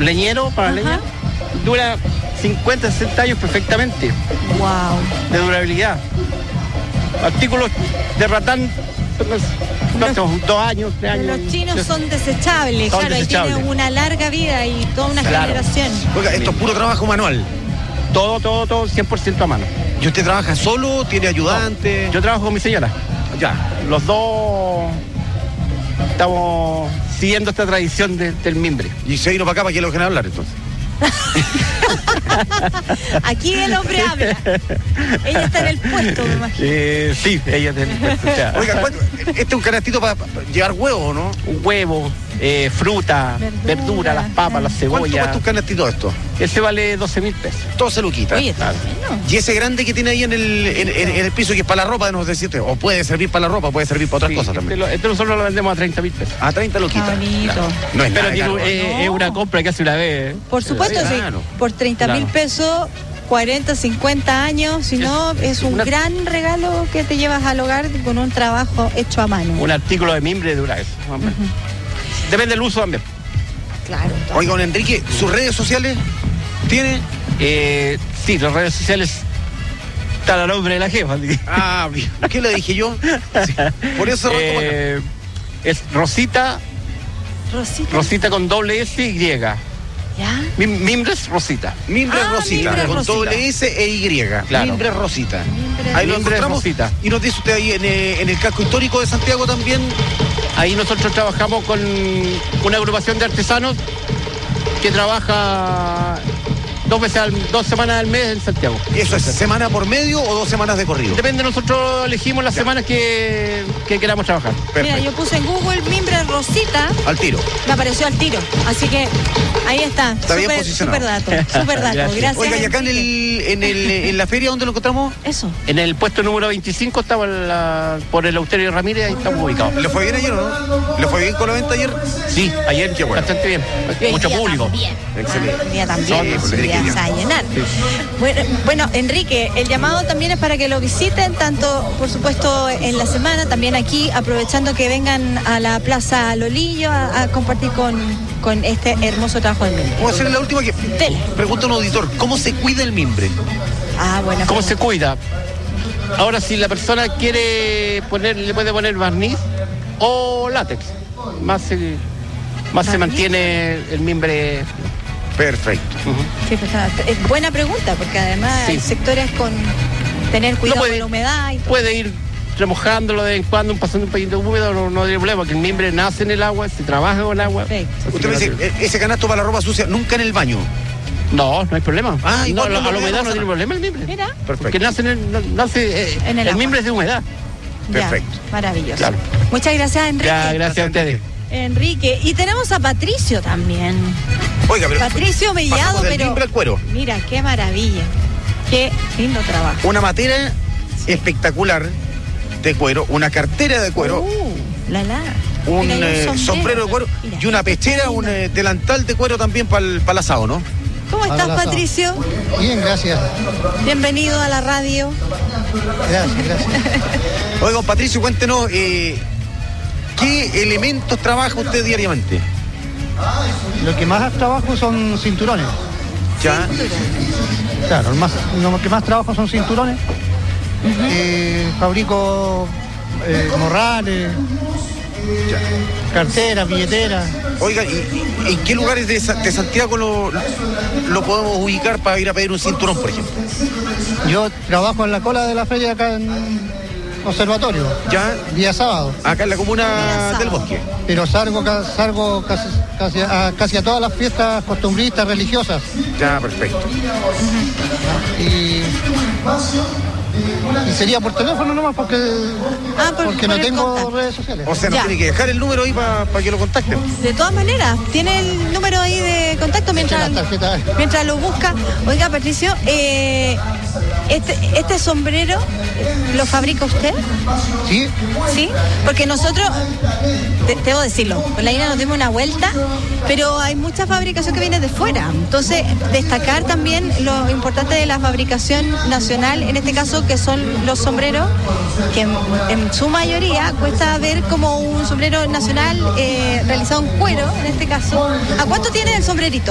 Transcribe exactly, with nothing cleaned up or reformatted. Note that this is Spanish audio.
leñero para Ajá. leña, dura cincuenta, sesenta años perfectamente. Wow. De durabilidad. Artículos de ratán, Los- dos, dos años, tres años. Los chinos son desechables, Son claro, desechables. ahí tienen una larga vida y toda una Claro. generación. Oiga, esto es puro trabajo manual. Todo, todo, todo, cien por ciento a mano. ¿Y usted trabaja solo? ¿Tiene ayudante? Yo trabajo con mi señora. Ya. Los dos estamos siguiendo esta tradición de- del mimbre. Y se vino para acá para que lo dejen hablar entonces. Aquí el hombre habla. Ella está en el puesto, me imagino. Eh, sí, ella es del puesto, o sea, Oiga, ¿cuánto- este es un canastito para llevar huevo, ¿no? un huevo, eh, fruta, Verdura, verdura, las papas, las ¿Cuánto cebollas. cuesta un canastito esto? Ese vale doce mil pesos. Todo se lo quita. Oye, está bueno. Y ese grande que tiene ahí en el, en, en- en el piso, que es para la ropa, nos decirte, o puede servir para la ropa, puede servir para otras Sí, cosas este, también. lo- este nosotros lo vendemos a treinta mil pesos. A treinta lo quita. Está bonito. Claro. No es Pero nada tiene- caro. eh, no. es una compra que hace una vez. ¿eh? Por supuesto, Sí, sí. claro. Por treinta mil Claro. pesos, cuarenta, cincuenta años, si no, es un Una- gran regalo que te llevas al hogar con un trabajo hecho a mano. Un artículo de mimbre dura eso. hombre. Depende del uso también. Claro. todo. Oiga, don Enrique, ¿sus redes sociales tiene? Eh, sí, las redes sociales están a nombre de la jefa. así que- Ah, bien. ¿Qué le dije yo? Sí. Por eso se arrancó para acá. Eh, es Rosita, Rosita. Rosita con doble S y Y. ¿Ya? Mim- Mimbres Rosita. Mimbre Ah, Rosita, Mimbre con Rosita. doble S e Y. Claro. Mimbre Rosita. Mimbre- Ahí lo Mimbre encontramos. Rosita. Y nos dice usted ahí en, eh, en el casco histórico de Santiago también. Ahí nosotros trabajamos con una agrupación de artesanos que trabaja dos veces al- dos semanas al mes en Santiago. ¿Eso es semana por medio o dos semanas de corrido? Depende, nosotros elegimos las Ya. semanas que, que queramos trabajar. Mira, Perfecto. yo puse en Google Mimbre Rosita, Al tiro. me apareció al tiro. Así que ahí está. Está bien Súper- posicionado. Súper dato, súper dato. Gracias. Gracias. Oiga, y acá en, Enrique. el, en, el, en la feria, ¿dónde lo encontramos? Eso. En el puesto número veinticinco estaba la- por el Austerio Ramírez, ahí estamos ubicados. ¿Le fue bien ayer o no? ¿Le fue bien con la venta ayer? Sí, ayer Qué bueno. bastante bien. Y hoy Mucho día público. También. Excelente. Ah, hoy día también. Sí, Hoy pues, día Enrique, se va a llenar. Bueno, bueno, Enrique, el llamado también es para que lo visiten, tanto por supuesto en la semana, también aquí, aprovechando que vengan a la Plaza Lolillo a, a compartir con, con este hermoso trabajo del mimbre. Vamos a hacer la última que Dele. pregunta un auditor. ¿Cómo se cuida el mimbre? Ah, bueno. ¿Cómo se cuida? Ahora, si la persona quiere poner, le puede poner barniz o látex. Más se, más se ¿Barniz? mantiene el mimbre. Perfecto. Ujú. Sí, pues, ah, es buena pregunta, porque además Sí. hay sectores con tener cuidado puede- con la humedad y todo. Puede ir remojándolo de vez en cuando, pasando un poquito húmedo, no, no hay problema, porque el mimbre nace en el agua, se trabaja con agua. Perfecto. Así Usted me que dice, no, eh, ese canasto para la ropa sucia, nunca en el baño. no, no hay problema. Ah, no, igual la- no a la me humedad pasa no tiene nada. problema el mimbre. Mira, Perfecto. Porque nace en el, no- nace, eh, En el el, agua. mimbre es de humedad. ya, Perfecto. maravilloso. Claro. Muchas gracias, Enrique. Ya, gracias a ustedes. Enrique. Y tenemos a Patricio también. Oiga, pero Patricio Mellado, pasamos del pero mimbre al cuero. mira, qué maravilla. Qué lindo trabajo. Una matera espectacular de cuero, una cartera de cuero, Uh, la la. un, Mira, hay eh, sombrero de cuero Mira, y una pechera, un eh, delantal de cuero también para el asado, ¿no? ¿Cómo estás, Abrazo. Patricio? Bien, gracias. Bienvenido a la radio. Gracias, gracias. Oiga, don Patricio, cuéntenos, eh, ¿qué elementos trabaja usted diariamente? Lo que más trabajo son cinturones. Ya, Claro, el más- lo que más trabajo son cinturones. Eh, fabrico eh, morrales, carteras, billeteras. oiga, ¿y, y en qué lugares de, Sa- de Santiago lo, lo podemos ubicar para ir a pedir un cinturón, por ejemplo? Yo trabajo en la cola de la feria acá en Observatorio, Ya, día sábado. acá en la Día comuna sábado. del Bosque. Pero salgo, ca- salgo casi, casi, a, casi a todas las fiestas costumbristas, religiosas. Ya, perfecto. Y, y sería por teléfono nomás porque, Ah, por- porque por no el tengo contacto. redes sociales. O sea, nos Ya. tiene que dejar el número ahí para que lo contacten. De todas maneras, tiene el número ahí de contacto mientras, las tarjetas. mientras lo busca. Oiga, Patricio, eh, este, este sombrero lo fabrica usted, Sí, ¿sí? Porque nosotros, te, debo decirlo, con la Ina nos dimos una vuelta, pero hay mucha fabricación que viene de fuera. Entonces, destacar también lo importante de la fabricación nacional, en este caso, que son los sombreros, que en, en su mayoría cuesta ver como un sombrero nacional eh, realizado en cuero, en este caso. ¿A cuánto tiene el sombrerito?